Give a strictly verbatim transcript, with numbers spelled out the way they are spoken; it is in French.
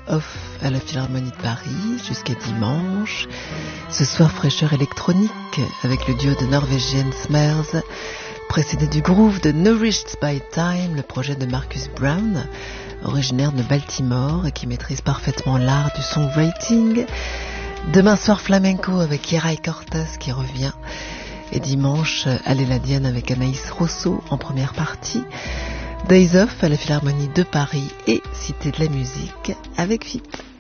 Off à la Philharmonie de Paris jusqu'à dimanche. Ce soir, fraîcheur électronique avec le duo de norvégienne Smers, précédé du groove de Nourished by Time, le projet de Marcus Brown, originaire de Baltimore et qui maîtrise parfaitement l'art du songwriting. Demain soir, flamenco avec Yeray Cortez qui revient. Et dimanche, Allez la Diane avec Anaïs Rousseau en première partie. Days Off à la Philharmonie de Paris et Cité de la Musique avec F I P.